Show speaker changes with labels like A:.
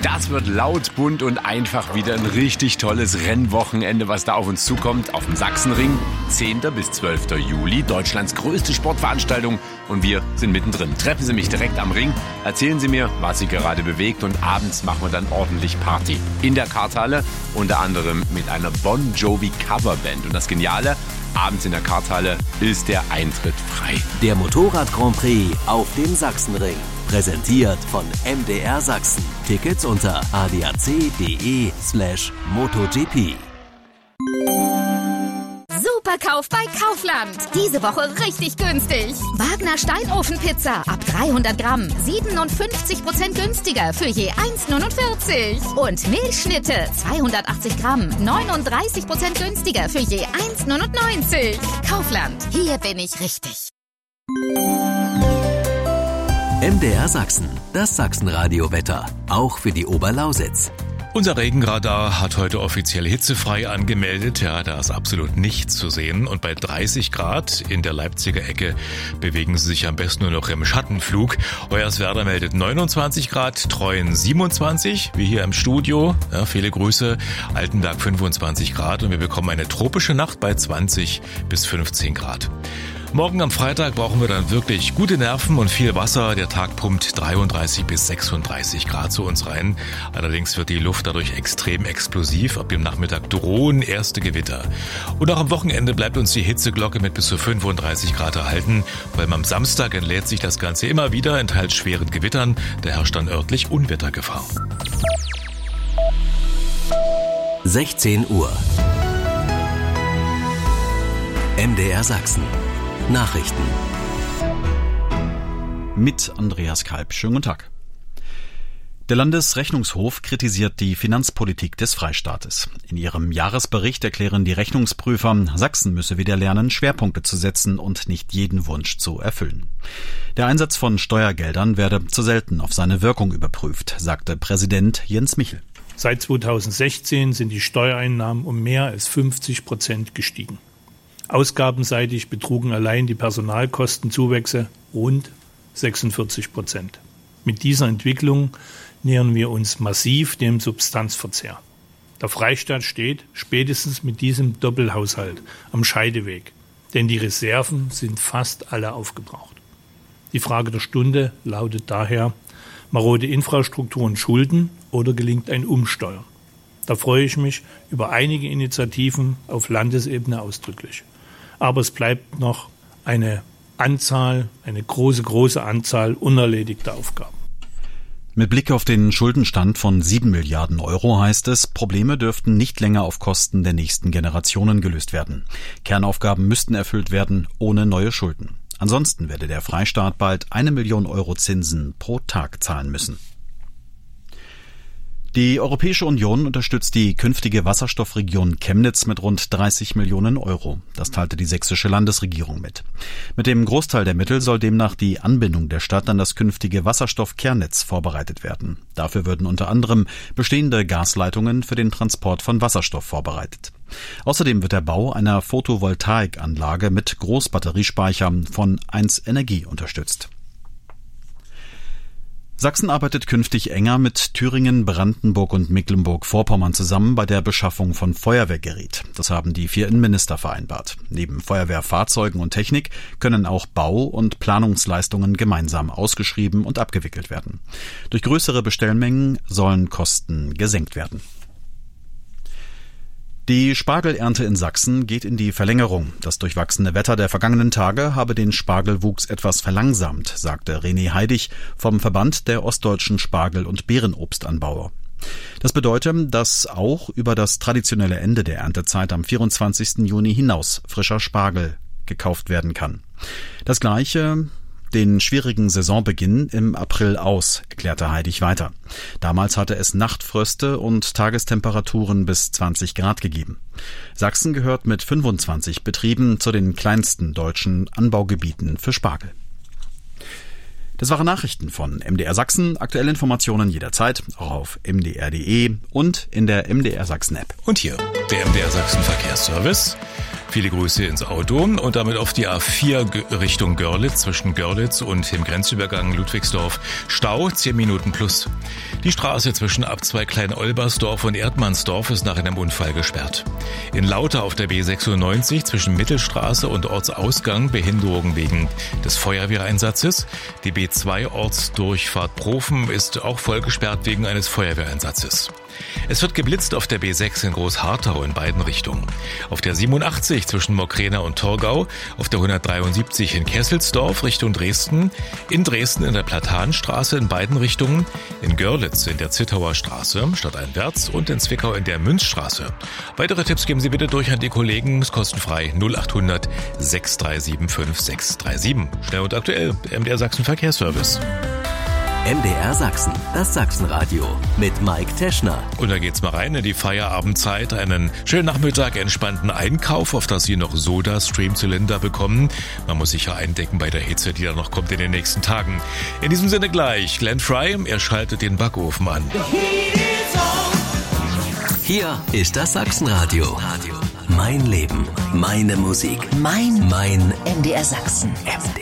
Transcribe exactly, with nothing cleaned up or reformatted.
A: Das wird laut, bunt und einfach wieder ein richtig tolles Rennwochenende, was da auf uns zukommt. Auf dem Sachsenring, zehnten bis zwölften Juli, Deutschlands größte Sportveranstaltung. Und wir sind mittendrin. Treffen Sie mich direkt am Ring, erzählen Sie mir, was Sie gerade bewegt. Und abends machen wir dann ordentlich Party. In der Karthalle, unter anderem mit einer Bon Jovi Coverband. Und das Geniale, abends in der Karthalle ist der Eintritt frei.
B: Der Motorrad Grand Prix auf dem Sachsenring. Präsentiert von M D R Sachsen. Tickets unter adac.de slash MotoGP.
C: Superkauf bei Kaufland. Diese Woche richtig günstig. Wagner Steinofenpizza ab dreihundert Gramm. siebenundfünfzig Prozent günstiger für je eins neunundvierzig. Und Milchschnitte zweihundertachtzig Gramm. neununddreißig Prozent günstiger für je eins neunundneunzig. Kaufland. Hier bin ich richtig.
B: M D R Sachsen. Das Sachsenradio-Wetter. Auch für die Oberlausitz.
D: Unser Regenradar hat heute offiziell hitzefrei angemeldet. Ja, da ist absolut nichts zu sehen. Und bei dreißig Grad in der Leipziger Ecke bewegen Sie sich am besten nur noch im Schattenflug. Hoyerswerda meldet neunundzwanzig Grad, Treuen siebenundzwanzig, wie hier im Studio. Ja, viele Grüße. Altenberg fünfundzwanzig Grad und wir bekommen eine tropische Nacht bei zwanzig bis fünfzehn Grad. Morgen am Freitag brauchen wir dann wirklich gute Nerven und viel Wasser. Der Tag pumpt dreiunddreißig bis sechsunddreißig Grad zu uns rein. Allerdings wird die Luft dadurch extrem explosiv. Ab dem Nachmittag drohen erste Gewitter. Und auch am Wochenende bleibt uns die Hitzeglocke mit bis zu fünfunddreißig Grad erhalten. Weil am Samstag entlädt sich das Ganze immer wieder in teils schweren Gewittern. Da herrscht dann örtlich Unwettergefahr.
B: sechzehn Uhr. M D R Sachsen. Nachrichten.
E: Mit Andreas Kalb. Schönen guten Tag. Der Landesrechnungshof kritisiert die Finanzpolitik des Freistaates. In ihrem Jahresbericht erklären die Rechnungsprüfer, Sachsen müsse wieder lernen, Schwerpunkte zu setzen und nicht jeden Wunsch zu erfüllen. Der Einsatz von Steuergeldern werde zu selten auf seine Wirkung überprüft, sagte Präsident Jens Michel.
F: Seit zweitausendsechzehn sind die Steuereinnahmen um mehr als fünfzig Prozent gestiegen. Ausgabenseitig betrugen allein die Personalkostenzuwächse rund sechsundvierzig Prozent. Mit dieser Entwicklung nähern wir uns massiv dem Substanzverzehr. Der Freistaat steht spätestens mit diesem Doppelhaushalt am Scheideweg, denn die Reserven sind fast alle aufgebraucht. Die Frage der Stunde lautet daher, marode Infrastruktur und Schulden oder gelingt ein Umsteuern? Da freue ich mich über einige Initiativen auf Landesebene ausdrücklich. Aber es bleibt noch eine Anzahl, eine große, große Anzahl unerledigter Aufgaben.
E: Mit Blick auf den Schuldenstand von sieben Milliarden Euro heißt es, Probleme dürften nicht länger auf Kosten der nächsten Generationen gelöst werden. Kernaufgaben müssten erfüllt werden, ohne neue Schulden. Ansonsten werde der Freistaat bald eine Million Euro Zinsen pro Tag zahlen müssen. Die Europäische Union unterstützt die künftige Wasserstoffregion Chemnitz mit rund dreißig Millionen Euro. Das teilte die sächsische Landesregierung mit. Mit dem Großteil der Mittel soll demnach die Anbindung der Stadt an das künftige Wasserstoffkernnetz vorbereitet werden. Dafür würden unter anderem bestehende Gasleitungen für den Transport von Wasserstoff vorbereitet. Außerdem wird der Bau einer Photovoltaikanlage mit Großbatteriespeichern von eins Energie unterstützt. Sachsen arbeitet künftig enger mit Thüringen, Brandenburg und Mecklenburg-Vorpommern zusammen bei der Beschaffung von Feuerwehrgerät. Das haben die vier Innenminister vereinbart. Neben Feuerwehrfahrzeugen und Technik können auch Bau- und Planungsleistungen gemeinsam ausgeschrieben und abgewickelt werden. Durch größere Bestellmengen sollen Kosten gesenkt werden. Die Spargelernte in Sachsen geht in die Verlängerung. Das durchwachsene Wetter der vergangenen Tage habe den Spargelwuchs etwas verlangsamt, sagte René Heidig vom Verband der ostdeutschen Spargel- und Beerenobstanbauer. Das bedeutet, dass auch über das traditionelle Ende der Erntezeit am vierundzwanzigsten Juni hinaus frischer Spargel gekauft werden kann. Das Gleiche den schwierigen Saisonbeginn im April aus, erklärte Heidig weiter. Damals hatte es Nachtfröste und Tagestemperaturen bis zwanzig Grad gegeben. Sachsen gehört mit fünfundzwanzig Betrieben zu den kleinsten deutschen Anbaugebieten für Spargel. Das waren Nachrichten von M D R Sachsen. Aktuelle Informationen jederzeit auch auf m d r punkt d e und in der M D R Sachsen App.
D: Und hier der M D R Sachsen Verkehrsservice. Viele Grüße ins Auto und damit auf die A vier Richtung Görlitz, zwischen Görlitz und dem Grenzübergang Ludwigsdorf. Stau, zehn Minuten plus. Die Die Straße zwischen Abzweig Klein-Olbersdorf und Erdmannsdorf ist nach einem Unfall gesperrt. In Lauter auf der B sechsundneunzig zwischen Mittelstraße und Ortsausgang Behinderung wegen des Feuerwehreinsatzes. Die B zwei Ortsdurchfahrt Profen ist auch voll gesperrt wegen eines Feuerwehreinsatzes. Es wird geblitzt auf der B sechs in Großharthau in beiden Richtungen. Auf der siebenundachtzig zwischen Mockrena und Torgau, auf der hundertdreiundsiebzig in Kesselsdorf Richtung Dresden, in Dresden in der Platanstraße in beiden Richtungen, in Görlitz in der Zittauer Straße stadteinwärts und in Zwickau in der Münzstraße. Weitere Tipps geben Sie bitte durch an die Kollegen, ist kostenfrei null achthundert sechs drei sieben fünf sechs drei sieben. Schnell und aktuell, der M D R Sachsen Verkehrsservice.
B: M D R Sachsen, das Sachsenradio mit Mike Teschner.
D: Und da geht's mal rein in die Feierabendzeit. Einen schönen Nachmittag, entspannten Einkauf, auf dass Sie noch Soda-Stream-Zylinder bekommen. Man muss sich ja eindecken bei der Hitze, die da noch kommt in den nächsten Tagen. In diesem Sinne gleich, Glenn Frey, er schaltet den Backofen an.
B: Hier ist das Sachsenradio. Mein Leben, meine Musik, mein, mein
C: M D R Sachsen.
B: M D